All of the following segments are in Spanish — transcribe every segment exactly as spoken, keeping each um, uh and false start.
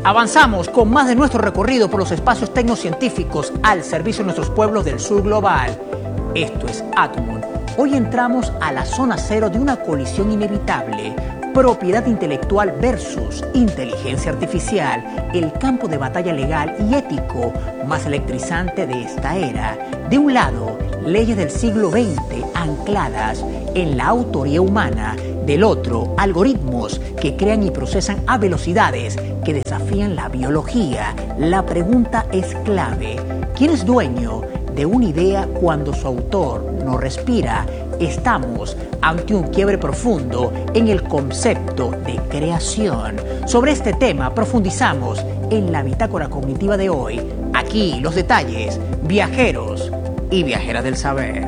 Avanzamos con más de nuestro recorrido por los espacios tecnocientíficos al servicio de nuestros pueblos del sur global. Esto es Atmon. Hoy entramos a la zona cero de una colisión inevitable. Propiedad intelectual versus inteligencia artificial, el campo de batalla legal y ético más electrizante de esta era. De un lado, leyes del siglo veinte ancladas en la autoría humana. Del otro, algoritmos que crean y procesan a velocidades que desafían la biología. La pregunta es clave. ¿Quién es dueño de una idea cuando su autor no respira? Estamos ante un quiebre profundo en el concepto de creación. Sobre este tema profundizamos en la bitácora cognitiva de hoy. Aquí los detalles, viajeros y viajeras del saber.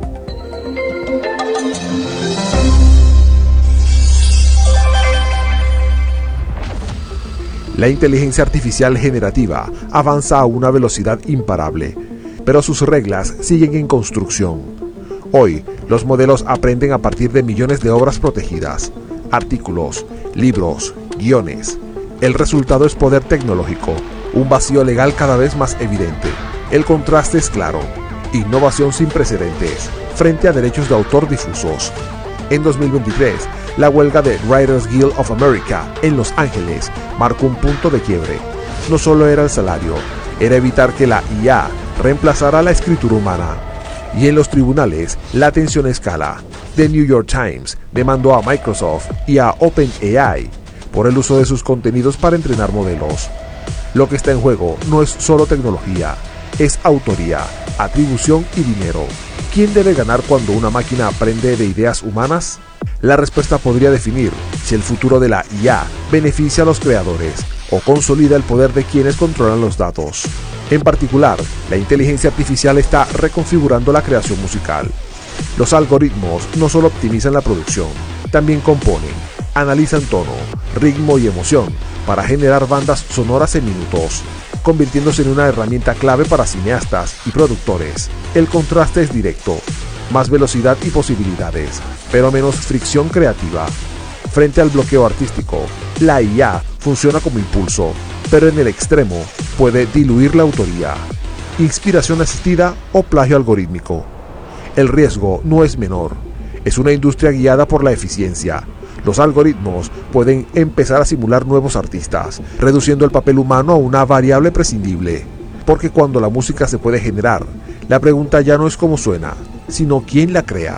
La inteligencia artificial generativa avanza a una velocidad imparable, pero sus reglas siguen en construcción. Hoy, los modelos aprenden a partir de millones de obras protegidas, artículos, libros, guiones. El resultado es poder tecnológico, un vacío legal cada vez más evidente. El contraste es claro, innovación sin precedentes, frente a derechos de autor difusos. En dos mil veintitrés, la huelga de Writers Guild of America en Los Ángeles marcó un punto de quiebre. No solo era el salario, era evitar que la I A reemplazara la escritura humana. Y en los tribunales, la tensión escala. The New York Times demandó a Microsoft y a OpenAI por el uso de sus contenidos para entrenar modelos. Lo que está en juego no es solo tecnología, es autoría, atribución y dinero. ¿Quién debe ganar cuando una máquina aprende de ideas humanas? La respuesta podría definir si el futuro de la I A beneficia a los creadores o consolida el poder de quienes controlan los datos. En particular, la inteligencia artificial está reconfigurando la creación musical. Los algoritmos no solo optimizan la producción, también componen, analizan tono, ritmo y emoción para generar bandas sonoras en minutos, convirtiéndose en una herramienta clave para cineastas y productores. El contraste es directo, más velocidad y posibilidades, pero menos fricción creativa. Frente al bloqueo artístico, la I A funciona como impulso, pero en el extremo puede diluir la autoría, inspiración asistida o plagio algorítmico. El riesgo no es menor, es una industria guiada por la eficiencia. Los algoritmos pueden empezar a simular nuevos artistas, reduciendo el papel humano a una variable prescindible. Porque cuando la música se puede generar, la pregunta ya no es cómo suena, sino quién la crea.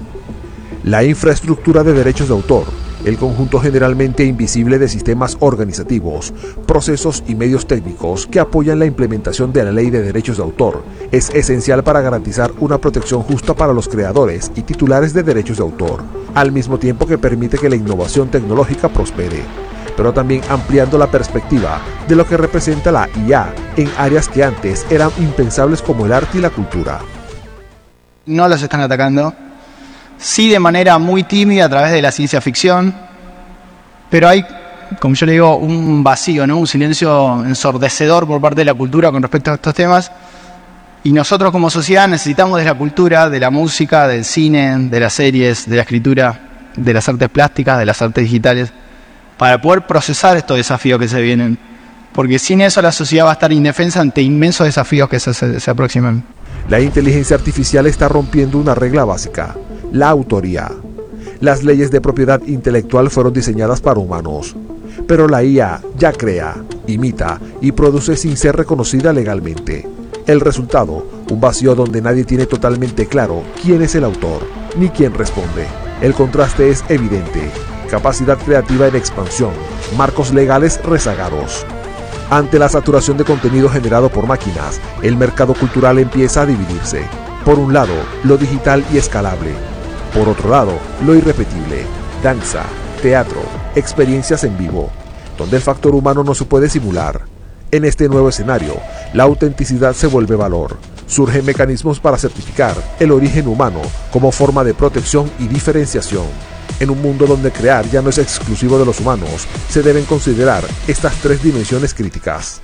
La infraestructura de derechos de autor, el conjunto generalmente invisible de sistemas organizativos, procesos y medios técnicos que apoyan la implementación de la ley de derechos de autor, es esencial para garantizar una protección justa para los creadores y titulares de derechos de autor, al mismo tiempo que permite que la innovación tecnológica prospere, pero también ampliando la perspectiva de lo que representa la I A en áreas que antes eran impensables como el arte y la cultura. No los están atacando, sí de manera muy tímida a través de la ciencia ficción, pero hay, como yo le digo, un vacío, ¿no? Un silencio ensordecedor por parte de la cultura con respecto a estos temas, y nosotros como sociedad necesitamos de la cultura, de la música, del cine, de las series, de la escritura, de las artes plásticas, de las artes digitales, para poder procesar estos desafíos que se vienen, porque sin eso la sociedad va a estar indefensa ante inmensos desafíos que se, se, se aproximan. La inteligencia artificial está rompiendo una regla básica, la autoría. Las leyes de propiedad intelectual fueron diseñadas para humanos, pero la I A ya crea, imita y produce sin ser reconocida legalmente. El resultado, un vacío donde nadie tiene totalmente claro quién es el autor, ni quién responde. El contraste es evidente, capacidad creativa en expansión, marcos legales rezagados. Ante la saturación de contenido generado por máquinas, el mercado cultural empieza a dividirse. Por un lado, lo digital y escalable. Por otro lado, lo irrepetible, danza, teatro, experiencias en vivo, donde el factor humano no se puede simular. En este nuevo escenario, la autenticidad se vuelve valor. Surgen mecanismos para certificar el origen humano como forma de protección y diferenciación. En un mundo donde crear ya no es exclusivo de los humanos, se deben considerar estas tres dimensiones críticas.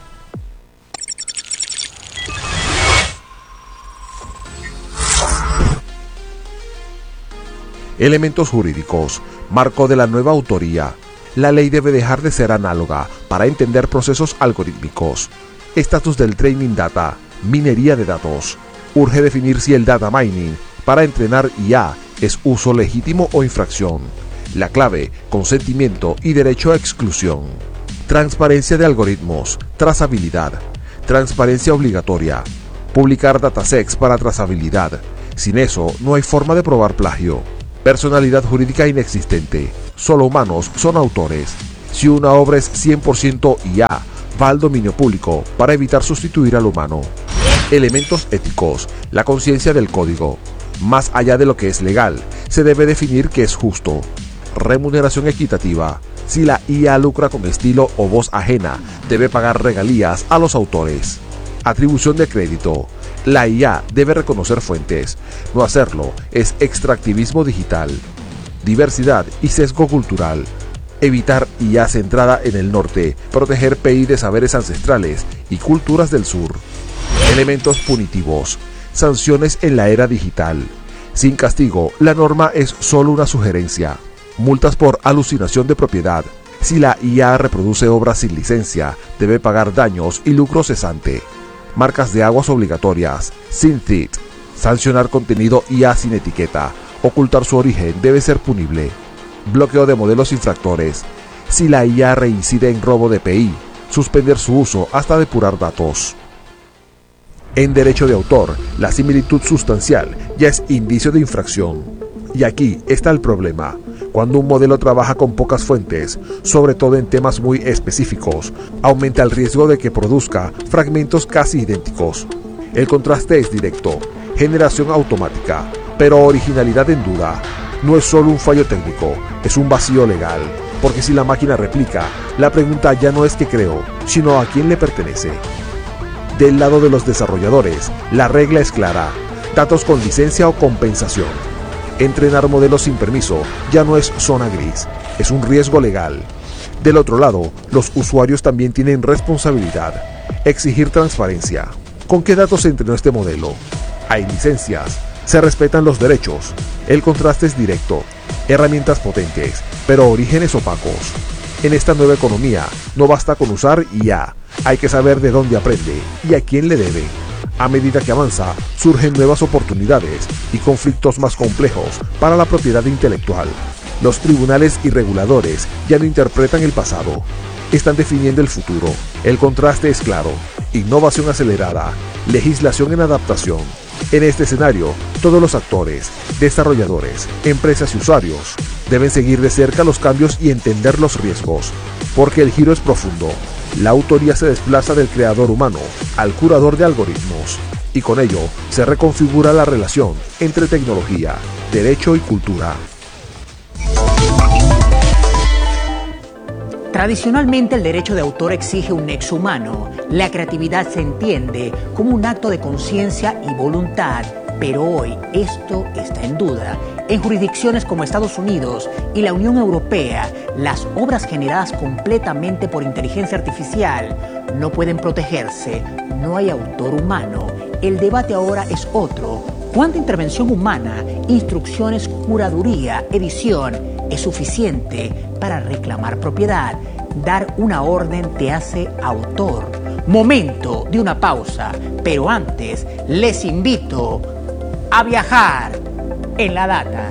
Elementos jurídicos, marco de la nueva autoría. la ley debe dejar de ser análoga para entender procesos algorítmicos. Estatus del training data, minería de datos. Urge definir si el data mining para entrenar I A es uso legítimo o infracción. La clave, consentimiento y derecho a exclusión. Transparencia de algoritmos, trazabilidad. Transparencia obligatoria. Publicar datasets para trazabilidad. Sin eso, no hay forma de probar plagio. Personalidad jurídica inexistente. Solo humanos son autores. Si una obra es cien por ciento I A, va al dominio público para evitar sustituir al humano. Elementos éticos. La conciencia del código. Más allá de lo que es legal, se debe definir qué es justo. Remuneración equitativa. Si la I A lucra con estilo o voz ajena, debe pagar regalías a los autores. Atribución de crédito. La I A debe reconocer fuentes. No hacerlo es extractivismo digital. Diversidad y sesgo cultural. Evitar I A centrada en el norte. Proteger P I de saberes ancestrales y culturas del sur. Elementos punitivos. Sanciones en la era digital. Sin castigo, la norma es solo una sugerencia. Multas por alucinación de propiedad. Si la I A reproduce obras sin licencia, debe pagar daños y lucro cesante. Marcas de aguas obligatorias. SynthIt. Sancionar contenido I A sin etiqueta. Ocultar su origen debe ser punible. Bloqueo de modelos infractores. Si la I A reincide en robo de P I, suspender su uso hasta depurar datos. En derecho de autor, la similitud sustancial ya es indicio de infracción. Y aquí está el problema. Cuando un modelo trabaja con pocas fuentes, sobre todo en temas muy específicos, aumenta el riesgo de que produzca fragmentos casi idénticos. El contraste es directo, generación automática, pero originalidad en duda. No es solo un fallo técnico, es un vacío legal, porque si la máquina replica, la pregunta ya no es qué creo, sino a quién le pertenece. Del lado de los desarrolladores, la regla es clara: datos con licencia o compensación. Entrenar modelos sin permiso ya no es zona gris, es un riesgo legal. Del otro lado, los usuarios también tienen responsabilidad. Exigir transparencia. ¿Con qué datos se entrenó este modelo? Hay licencias, se respetan los derechos, el contraste es directo, herramientas potentes, pero orígenes opacos. En esta nueva economía, no basta con usar I A, hay que saber de dónde aprende y a quién le debe. A medida que avanza, surgen nuevas oportunidades y conflictos más complejos para la propiedad intelectual. Los tribunales y reguladores ya no interpretan el pasado, están definiendo el futuro. El contraste es claro: innovación acelerada, legislación en adaptación. En este escenario, todos los actores, desarrolladores, empresas y usuarios deben seguir de cerca los cambios y entender los riesgos, porque el giro es profundo. La autoría se desplaza del creador humano al curador de algoritmos, y con ello se reconfigura la relación entre tecnología, derecho y cultura. Tradicionalmente el derecho de autor exige un nexo humano. La creatividad se entiende como un acto de conciencia y voluntad, pero hoy esto está en duda. En jurisdicciones como Estados Unidos y la Unión Europea, las obras generadas completamente por inteligencia artificial no pueden protegerse. No hay autor humano. El debate ahora es otro. ¿Cuánta intervención humana, instrucciones, curaduría, edición es suficiente para reclamar propiedad? Dar una orden te hace autor. Momento de una pausa, pero antes les invito a viajar en la data.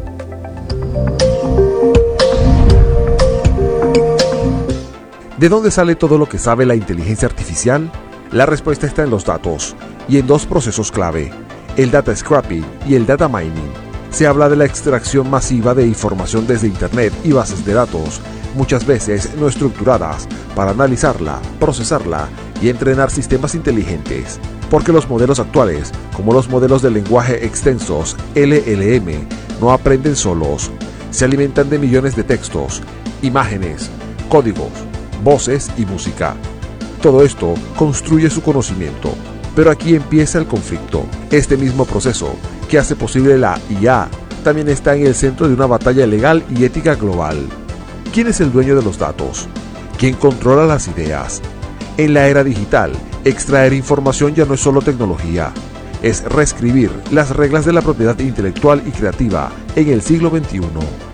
¿De dónde sale todo lo que sabe la inteligencia artificial? La respuesta está en los datos, y en dos procesos clave: el data scrapping y el data mining. Se habla de la extracción masiva de información desde Internet y bases de datos, muchas veces no estructuradas, para analizarla, procesarla y entrenar sistemas inteligentes. Porque los modelos actuales, como los modelos de lenguaje extensos L L M, no aprenden solos. Se alimentan de millones de textos, imágenes, códigos, voces y música. Todo esto construye su conocimiento. Pero aquí empieza el conflicto. Este mismo proceso que hace posible la I A también está en el centro de una batalla legal y ética global. ¿Quién es el dueño de los datos? ¿Quién controla las ideas? En la era digital, extraer información ya no es solo tecnología, es reescribir las reglas de la propiedad intelectual y creativa en el siglo veintiuno.